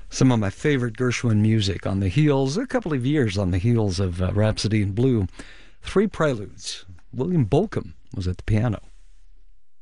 Some of my favorite Gershwin music on the heels, a couple of years on the heels of Rhapsody in Blue. Three Preludes. William Bolcom was at the piano.